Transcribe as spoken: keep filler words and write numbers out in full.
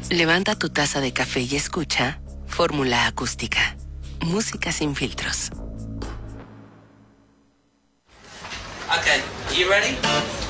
Levanta tu taza de café y escucha Fórmula Acústica. Música sin filtros. Okay, you ready?